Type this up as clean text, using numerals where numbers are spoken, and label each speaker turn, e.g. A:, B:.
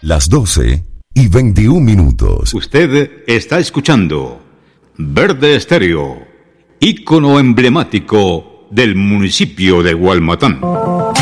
A: Las 12:21.
B: Usted está escuchando Verde Estéreo, ícono emblemático del municipio de Gualmatán.